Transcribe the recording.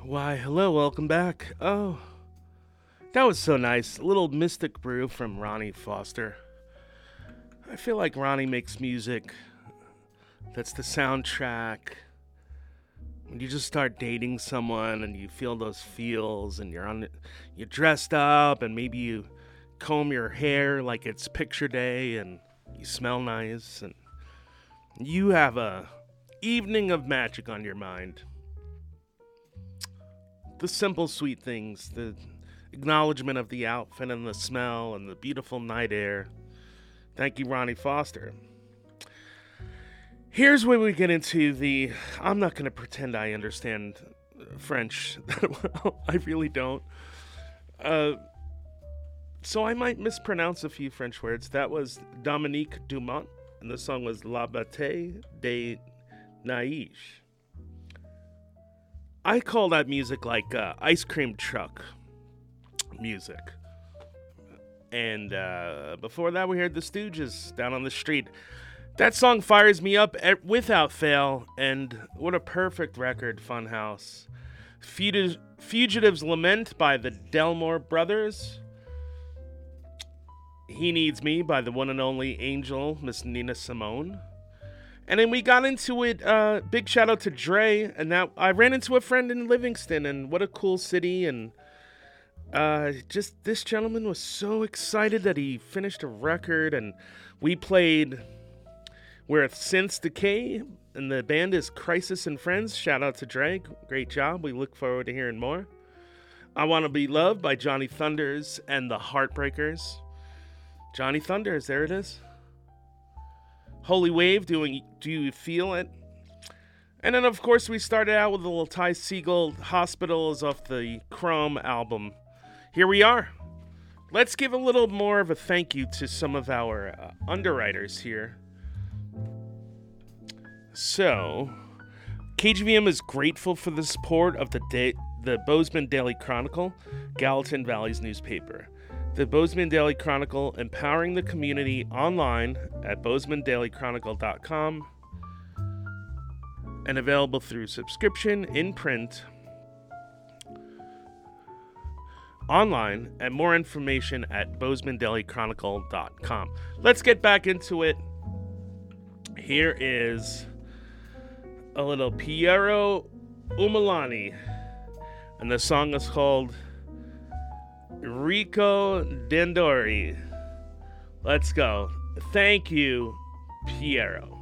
Why, hello, welcome back. Oh, that was so nice. A little Mystic Brew from Ronnie Foster. I feel like Ronnie makes music that's the soundtrack. When you just start dating someone and you feel those feels and you're dressed up and maybe you comb your hair like it's picture day and you smell nice and you have a evening of magic on your mind. The simple, sweet things, the acknowledgement of the outfit and the smell and the beautiful night air. Thank you, Ronnie Foster. Here's where we get into I'm not going to pretend I understand French that well. I really don't. So I might mispronounce a few French words. That was Dominique Dumont, and the song was La Bataille des Neiges. I call that music like ice cream truck music. And before that, we heard the Stooges, Down on the Street. That song fires me up without fail, and what a perfect record, Funhouse. Fugitive's Lament by the Delmore Brothers. He Needs Me by the one and only angel, Miss Nina Simone. And then we got into it, big shout out to Dre, and that I ran into a friend in Livingston, and what a cool city, and just this gentleman was so excited that he finished a record, and we played Where Synths Decay, and the band is Crisis and Friends. Shout out to Dre, great job, we look forward to hearing more. I Want to Be Loved by Johnny Thunders and the Heartbreakers. Johnny Thunders, there it is. Holy Wave, Do You Feel It? And then, of course, we started out with a little Ty Segall, Hospitals off the Chrome album. Here we are. Let's give a little more of a thank you to some of our underwriters here. So, KGVM is grateful for the support of the Bozeman Daily Chronicle, Gallatin Valley's newspaper. The Bozeman Daily Chronicle, empowering the community online at bozemanDailyChronicle.com and available through subscription in print, online, and more information at bozemanDailyChronicle.com. Let's get back into it. Here is a little Piero Umiliani, and the song is called Rico Dendori. Let's go. Thank you, Piero.